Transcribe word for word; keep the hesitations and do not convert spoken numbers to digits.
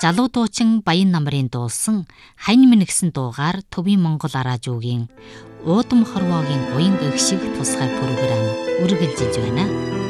Залуу дуучин Баян намрын дуулсан Хань минь гэсэн дуугаар Төвийн Монгол Аражуугийн Уудам хорвоогийн уян эгших тусгай програм үргэлжилж байна.